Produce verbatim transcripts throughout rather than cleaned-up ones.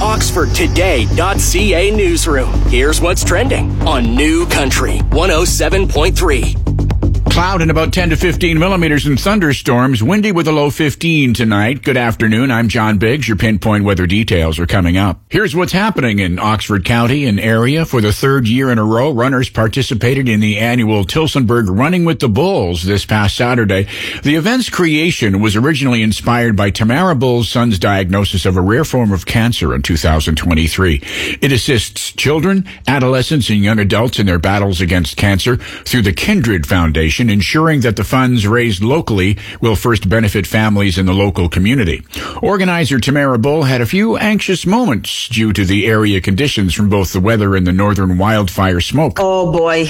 Oxford Today dot C A newsroom. Here's what's trending on New Country one oh seven point three. Cloud and about ten to fifteen millimeters in thunderstorms. Windy with a low fifteen tonight. Good afternoon. I'm John Biggs. Your pinpoint weather details are coming up. Here's what's happening in Oxford County and area. For the third year in a row, runners participated in the annual Tillsonburg Running with the Bulls this past Saturday. The event's creation was originally inspired by Tamara Bull's son's diagnosis of a rare form of cancer in two thousand twenty-three. It assists children, adolescents, and young adults in their battles against cancer through the Kindred Foundation, ensuring that the funds raised locally will first benefit families in the local community. Organizer Tamara Bull had a few anxious moments due to the area conditions from both the weather and the northern wildfire smoke. Oh boy.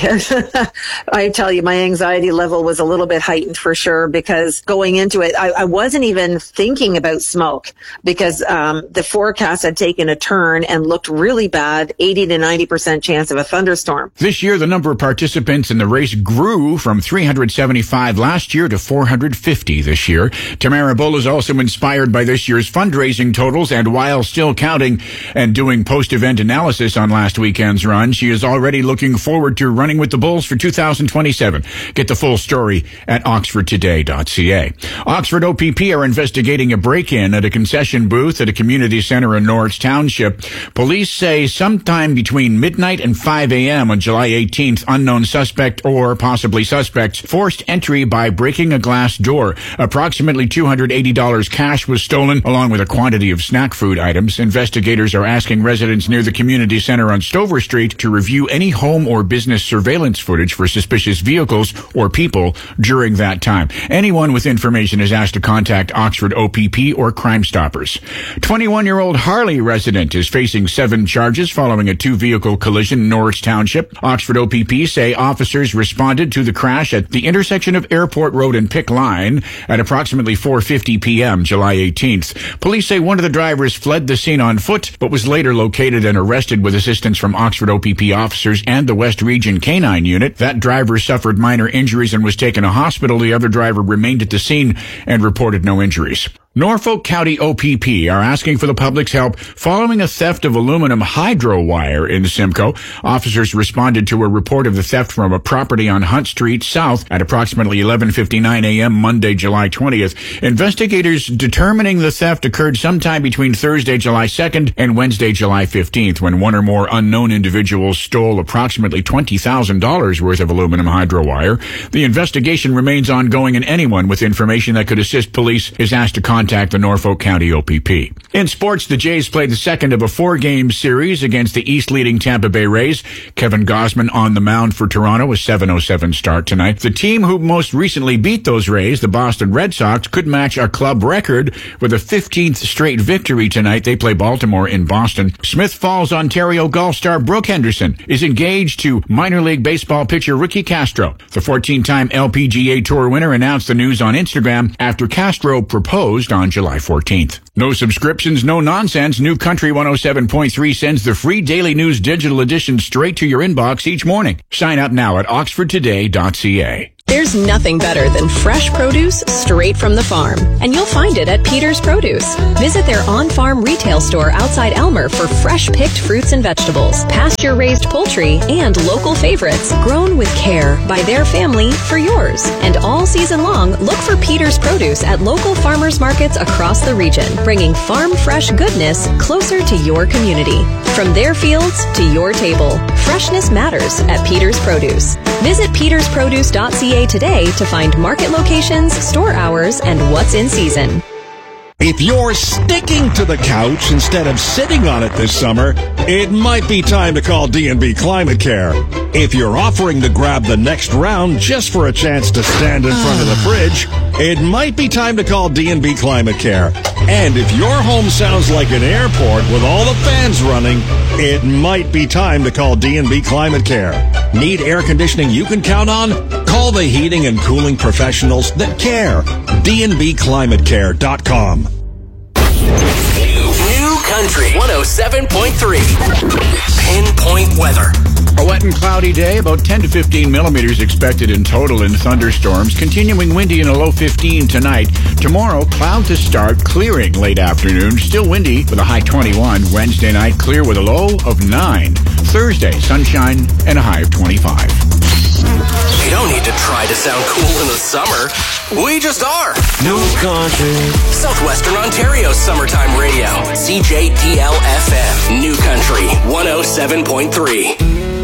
I tell you, my anxiety level was a little bit heightened for sure, because going into it, I, I wasn't even thinking about smoke because um, the forecast had taken a turn and looked really bad, eighty to ninety percent chance of a thunderstorm. This year, the number of participants in the race grew from three hundred seventy-five last year to four hundred fifty this year. Tamara Bull is also inspired by this year's fundraising totals, and while still counting and doing post-event analysis on last weekend's run, she is already looking forward to running with the Bulls for two thousand twenty-seven. Get the full story at Oxford Today dot C A. Oxford O P P are investigating a break-in at a concession booth at a community center in Norwich Township. Police say sometime between midnight and five a.m. on July eighteenth, unknown suspect or possibly suspects forced entry by breaking a glass door. Approximately two hundred eighty dollars cash was stolen, along with a quantity of snack food items. Investigators are asking residents near the community center on Stover Street to review any home or business surveillance footage for suspicious vehicles or people during that time. Anyone with information is asked to contact Oxford O P P or Crime Stoppers. twenty-one-year-old Harley resident is facing seven charges following a two-vehicle collision in Norwich Township. Oxford O P P say officers responded to the crash at the intersection of Airport Road and Pick Line at approximately four fifty p.m. July eighteenth. Police say one of the drivers fled the scene on foot, but was later located and arrested with assistance from Oxford O P P officers and the West Region Canine Unit. That driver suffered minor injuries and was taken to hospital. The other driver remained at the scene and reported no injuries. Norfolk County O P P are asking for the public's help following a theft of aluminum hydro wire in Simcoe. Officers responded to a report of the theft from a property on Hunt Street South at approximately eleven fifty-nine a.m. Monday, July twentieth. Investigators determining the theft occurred sometime between Thursday, July second and Wednesday, July fifteenth, when one or more unknown individuals stole approximately twenty thousand dollars worth of aluminum hydro wire. The investigation remains ongoing, and anyone with information that could assist police is asked to contact Contact the Norfolk County O P P. In sports, the Jays played the second of a four-game series against the East-leading Tampa Bay Rays. Kevin Gausman on the mound for Toronto, a seven oh seven start tonight. The team who most recently beat those Rays, the Boston Red Sox, could match a club record with a fifteenth straight victory tonight. They play Baltimore in Boston. Smith Falls, Ontario golf star Brooke Henderson is engaged to minor league baseball pitcher Ricky Castro. The fourteen-time L P G A Tour winner announced the news on Instagram after Castro proposed on July fourteenth. No subscriptions, no nonsense. New Country one oh seven point three sends the free Daily News digital edition straight to your inbox each morning. Sign up now at Oxford Today dot C A. There's nothing better than fresh produce straight from the farm, and you'll find it at Peter's Produce. Visit their on-farm retail store outside Elmer for fresh-picked fruits and vegetables, pasture-raised poultry, and local favorites grown with care by their family for yours. And all season long, look for Peter's Produce at local farmers markets across the region, bringing farm-fresh goodness closer to your community. From their fields to your table, freshness matters at Peter's Produce. Visit peters produce dot c a today to find market locations, store hours, and what's in season. If you're sticking to the couch instead of sitting on it this summer, it might be time to call D and B Climate Care. If you're offering to grab the next round just for a chance to stand in front of the fridge, it might be time to call D and B Climate Care. And if your home sounds like an airport with all the fans running, it might be time to call D and B Climate Care. Need air conditioning you can count on? Call the heating and cooling professionals that care. D and B climate care dot com. New Country one oh seven point three. Pinpoint weather. A wet and cloudy day, about ten to fifteen millimeters expected in total in thunderstorms, continuing windy in a low fifteen tonight. Tomorrow, cloud to start, clearing late afternoon, still windy with a high twenty-one. Wednesday night, clear with a low of nine. Thursday, sunshine and a high of twenty-five. You don't need to try to sound cool in the summer. We just are. New Country. Southwestern Ontario's summertime radio. C J D L F M. New Country one oh seven point three.